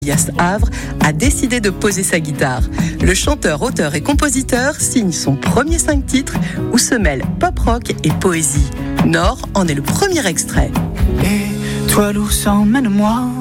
Elias Havre a décidé de poser sa guitare. Le chanteur, auteur et compositeur signe son premier 5 titres où se mêlent pop-rock et poésie. Nord en est le premier extrait. Et toi, l'ours, emmène-moi